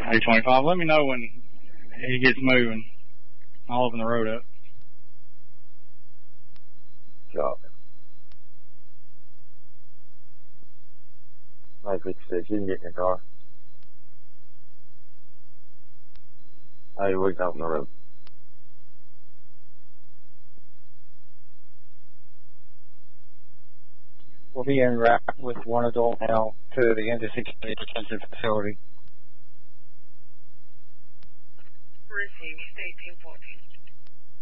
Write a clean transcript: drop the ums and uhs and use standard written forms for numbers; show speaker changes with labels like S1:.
S1: 825, let me know when he gets moving. I'll open the road up.
S2: Copy. 956, you can get in your car. Hey, we can open the road.
S3: We'll be en route with one adult now to the Industry County Detention Facility.
S4: Received 1814.